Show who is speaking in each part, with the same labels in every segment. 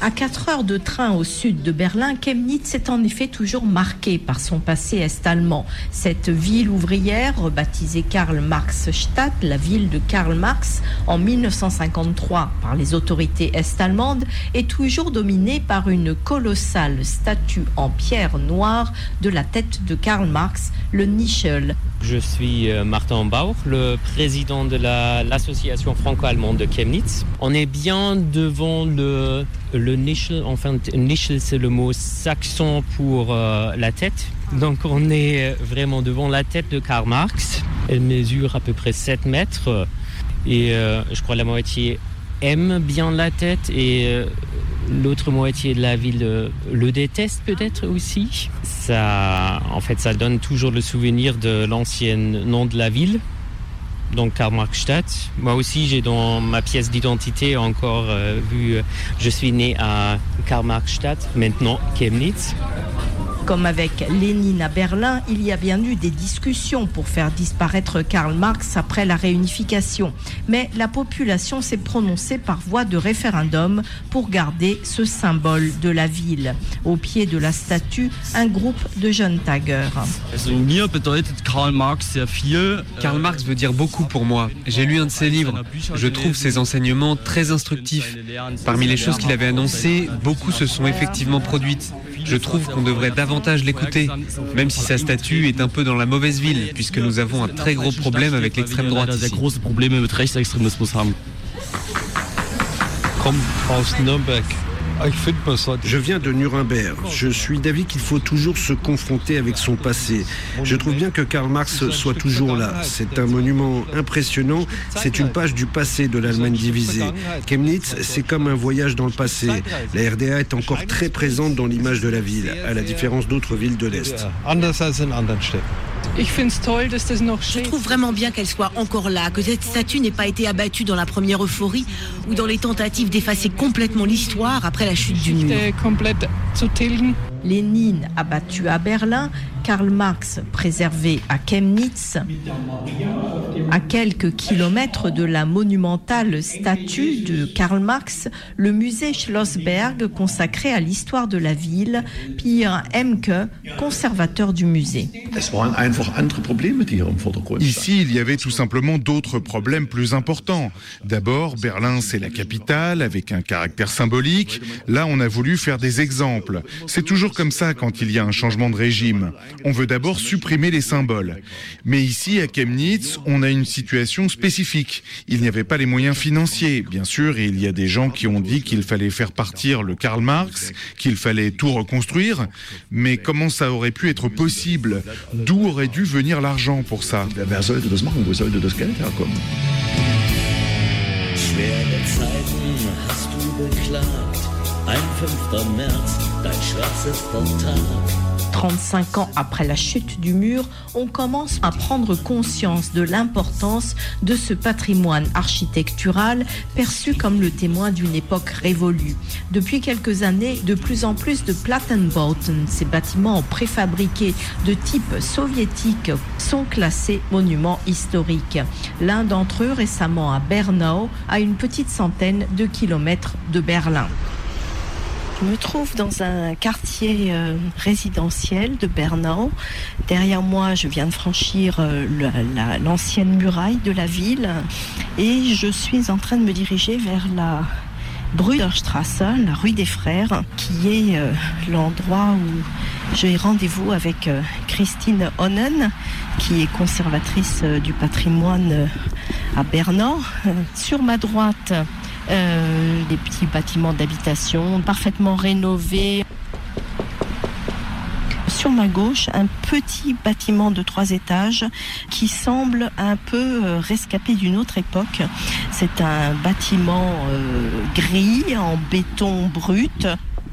Speaker 1: À 4 heures de train au sud de Berlin, Chemnitz est en effet toujours marquée par son passé est-allemand. Cette ville ouvrière, rebaptisée Karl-Marx-Stadt, la ville de Karl Marx, en 1953 par les autorités est-allemandes, est toujours dominée par une colossale statue en pierre noire de la tête de Karl Marx, le Nischel.
Speaker 2: Je suis Martin Bauch, le président de l'association franco-allemande de Chemnitz. On est bien devant le Nischel. Enfin, Nischel, c'est le mot saxon pour la tête. Donc, on est vraiment devant la tête de Karl Marx. Elle mesure à peu près 7 mètres. Et je crois la moitié aime bien la tête et l'autre moitié de la ville le déteste peut-être aussi. Ça donne toujours le souvenir de l'ancien nom de la ville, donc Karl-Marx-Stadt. Moi aussi, j'ai dans ma pièce d'identité encore vu, je suis né à Karl-Marx-Stadt, maintenant Chemnitz.
Speaker 1: Comme avec Lénine à Berlin, il y a bien eu des discussions pour faire disparaître Karl Marx après la réunification. Mais la population s'est prononcée par voie de référendum pour garder ce symbole de la ville. Au pied de la statue, un groupe de jeunes taggeurs.
Speaker 3: Karl Marx veut dire beaucoup pour moi. J'ai lu un de ses livres. Je trouve ses enseignements très instructifs. Parmi les choses qu'il avait annoncées, beaucoup se sont effectivement produites. Je trouve qu'on devrait davantage l'écouter, même si sa statue est un peu dans la mauvaise ville, puisque nous avons un très gros problème avec l'extrême droite ici.
Speaker 4: Je viens de Nuremberg. Je suis d'avis qu'il faut toujours se confronter avec son passé. Je trouve bien que Karl Marx soit toujours là. C'est un monument impressionnant. C'est une page du passé de l'Allemagne divisée. Chemnitz, c'est comme un voyage dans le passé. La RDA est encore très présente dans l'image de la ville, à la différence d'autres villes de l'Est.
Speaker 5: Je trouve vraiment bien qu'elle soit encore là, que cette statue n'ait pas été abattue dans la première euphorie ou dans les tentatives d'effacer complètement l'histoire après la chute du mur.
Speaker 1: Lénine abattu à Berlin, Karl Marx préservé à Chemnitz. À quelques kilomètres de la monumentale statue de Karl Marx, le musée Schlossberg consacré à l'histoire de la ville, Pierre Emke, conservateur du musée.
Speaker 6: Ici, il y avait tout simplement d'autres problèmes plus importants. D'abord, Berlin, c'est la capitale, avec un caractère symbolique. Là, on a voulu faire des exemples. C'est toujours comme ça quand il y a un changement de régime. On veut d'abord supprimer les symboles. Mais ici, à Chemnitz, on a une situation spécifique. Il n'y avait pas les moyens financiers. Bien sûr, il y a des gens qui ont dit qu'il fallait faire partir le Karl Marx, qu'il fallait tout reconstruire. Mais comment ça aurait pu être possible ? D'où aurait dû venir l'argent pour ça ?
Speaker 7: Schwere Zeiten hast du beklagt. Ein 5. März, dein schwarzes Portal.
Speaker 1: 35 ans après la chute du mur, on commence à prendre conscience de l'importance de ce patrimoine architectural perçu comme le témoin d'une époque révolue. Depuis quelques années, de plus en plus de Plattenbauten, ces bâtiments préfabriqués de type soviétique, sont classés monuments historiques. L'un d'entre eux, récemment à Bernau, à une petite centaine de kilomètres de Berlin. Je me trouve dans un quartier résidentiel de Bernau. Derrière moi, je viens de franchir l'ancienne muraille de la ville et je suis en train de me diriger vers la Brüderstraße, la rue des Frères, qui est l'endroit où j'ai rendez-vous avec Christine Onnen, qui est conservatrice du patrimoine à Bernau. Sur ma droite, des petits bâtiments d'habitation parfaitement rénovés. Sur ma gauche, un petit bâtiment de 3 étages qui semble un peu rescapé d'une autre époque. C'est un bâtiment gris en béton brut.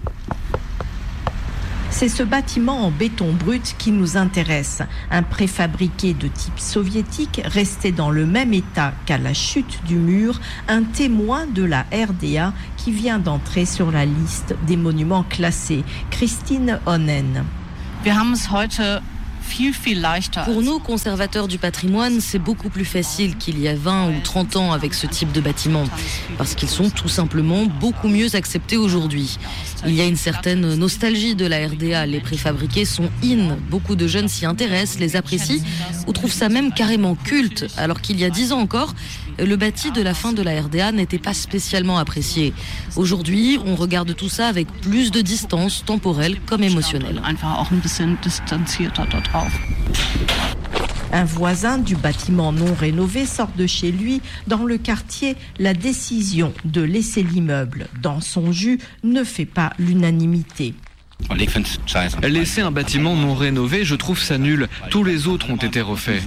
Speaker 1: C'est ce bâtiment en béton brut qui nous intéresse. Un préfabriqué de type soviétique resté dans le même état qu'à la chute du mur, un témoin de la RDA qui vient d'entrer sur la liste des monuments classés. Christine Onnen.
Speaker 8: Pour nous, conservateurs du patrimoine, c'est beaucoup plus facile qu'il y a 20 ou 30 ans avec ce type de bâtiments, parce qu'ils sont tout simplement beaucoup mieux acceptés aujourd'hui. Il y a une certaine nostalgie de la RDA, les préfabriqués sont in, beaucoup de jeunes s'y intéressent, les apprécient ou trouvent ça même carrément culte, alors qu'il y a 10 ans encore, le bâti de la fin de la RDA n'était pas spécialement apprécié. Aujourd'hui, on regarde tout ça avec plus de distance temporelle comme émotionnelle.
Speaker 1: Un voisin du bâtiment non rénové sort de chez lui dans le quartier. La décision de laisser l'immeuble dans son jus ne fait pas l'unanimité.
Speaker 9: Laisser un bâtiment non rénové, je trouve ça nul. Tous les autres ont été refaits.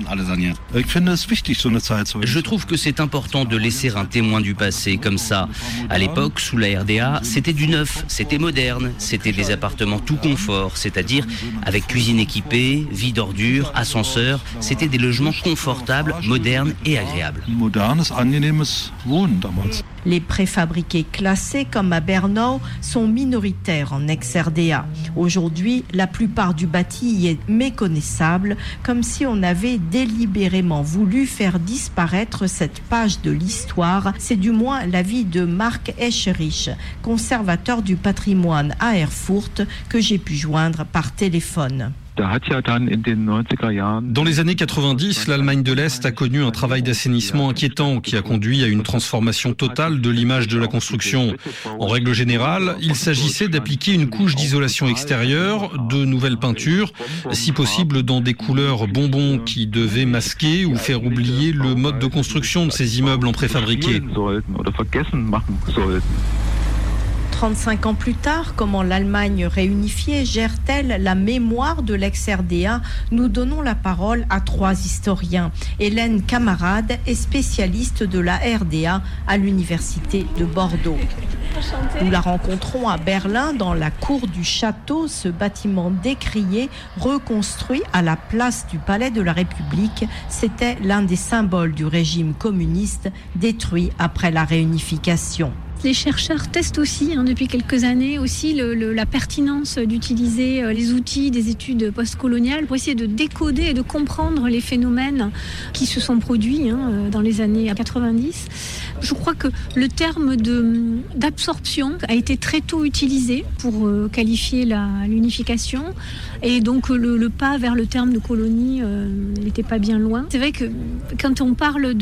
Speaker 10: Je trouve que c'est important de laisser un témoin du passé comme ça. À l'époque, sous la RDA, c'était du neuf, c'était moderne, c'était des appartements tout confort, c'est-à-dire avec cuisine équipée, vide d'ordures, ascenseur. C'était des logements confortables, modernes et agréables.
Speaker 1: Les préfabriqués classés comme à Bernau sont minoritaires en ex-RDA. Aujourd'hui, la plupart du bâti y est méconnaissable, comme si on avait délibérément voulu faire disparaître cette page de l'histoire. C'est du moins l'avis de Marc Escherich, conservateur du patrimoine à Erfurt, que j'ai pu joindre par téléphone.
Speaker 11: Dans les années 90, l'Allemagne de l'Est a connu un travail d'assainissement inquiétant qui a conduit à une transformation totale de l'image de la construction. En règle générale, il s'agissait d'appliquer une couche d'isolation extérieure, de nouvelles peintures, si possible dans des couleurs bonbons qui devaient masquer ou faire oublier le mode de construction de ces immeubles en préfabriqué.
Speaker 1: 35 ans plus tard, comment l'Allemagne réunifiée gère-t-elle la mémoire de l'ex-RDA? Nous donnons la parole à 3 historiens. Hélène Camarade est spécialiste de la RDA à l'Université de Bordeaux. Nous la rencontrons à Berlin, dans la cour du château, ce bâtiment décrié, reconstruit à la place du Palais de la République. C'était l'un des symboles du régime communiste, détruit après la réunification.
Speaker 12: Les chercheurs testent aussi, depuis quelques années, aussi la pertinence d'utiliser les outils des études postcoloniales pour essayer de décoder et de comprendre les phénomènes qui se sont produits dans les années 90. Je crois que le terme d'absorption a été très tôt utilisé pour qualifier l'unification, et donc le pas vers le terme de colonie n'était pas bien loin. C'est vrai que quand on parle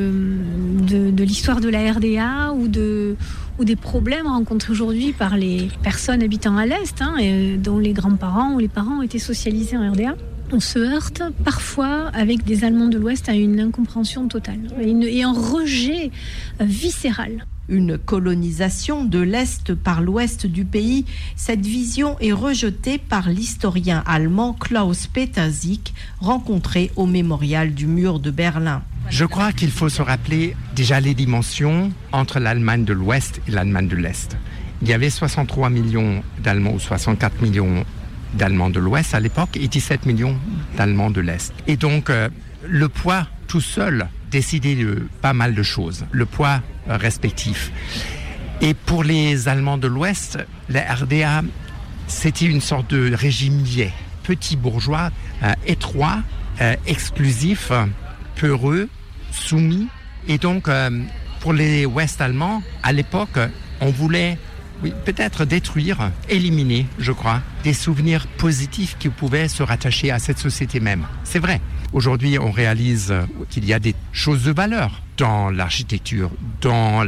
Speaker 12: de l'histoire de la RDA ou des problèmes rencontrés aujourd'hui par les personnes habitant à l'Est, dont les grands-parents ou les parents ont été socialisés en RDA, on se heurte parfois avec des Allemands de l'Ouest à une incompréhension totale et un rejet viscéral.
Speaker 1: Une colonisation de l'Est par l'Ouest du pays, cette vision est rejetée par l'historien allemand Klaus-Peter Sick, rencontré au mémorial du mur de Berlin.
Speaker 13: Je crois qu'il faut se rappeler déjà les dimensions entre l'Allemagne de l'Ouest et l'Allemagne de l'Est. Il y avait 63 millions d'Allemands ou 64 millions d'Allemands de l'Ouest à l'époque et 17 millions d'Allemands de l'Est. Et donc le poids tout seul décidait de pas mal de choses, le poids respectif. Et pour les Allemands de l'Ouest, la RDA, c'était une sorte de régime lié, petit bourgeois, étroit, exclusif, peureux, soumis. Et donc, pour les Ouest-Allemands, à l'époque, on voulait peut-être détruire, éliminer, je crois, des souvenirs positifs qui pouvaient se rattacher à cette société même. C'est vrai. Aujourd'hui, on réalise qu'il y a des choses de valeur dans l'architecture, dans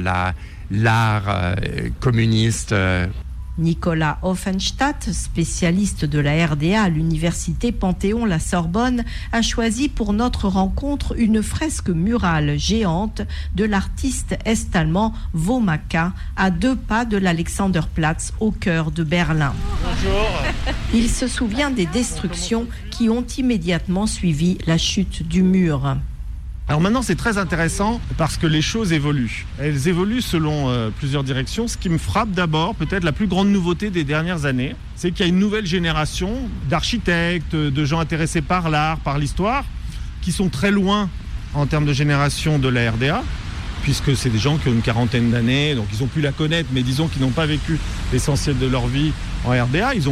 Speaker 13: l'art communiste.
Speaker 1: Nicolas Offenstadt, spécialiste de la RDA à l'université Panthéon-La Sorbonne, a choisi pour notre rencontre une fresque murale géante de l'artiste est-allemand Womaka, à 2 pas de l'Alexanderplatz, au cœur de Berlin.
Speaker 14: Bonjour.
Speaker 1: Il se souvient des destructions qui ont immédiatement suivi la chute du mur.
Speaker 14: Alors maintenant, c'est très intéressant parce que les choses évoluent. Elles évoluent selon plusieurs directions. Ce qui me frappe d'abord, peut-être la plus grande nouveauté des dernières années, c'est qu'il y a une nouvelle génération d'architectes, de gens intéressés par l'art, par l'histoire, qui sont très loin en termes de génération de la RDA, puisque c'est des gens qui ont une quarantaine d'années, donc ils ont pu la connaître, mais disons qu'ils n'ont pas vécu l'essentiel de leur vie en RDA. Ils ont